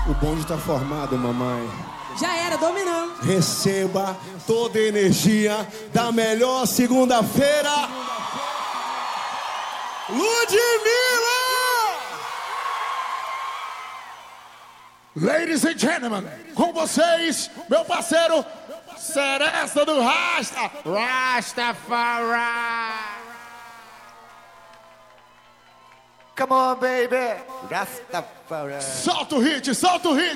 O bonde tá formado, mamãe. Já era, dominamos. Receba toda a energia da melhor segunda-feira. Ludmilla! Ladies and gentlemen, com vocês, meu parceiro Seresta do Rasta, Rastafari. Come on, baby. Rastafari. Solta o hit, solta o hit.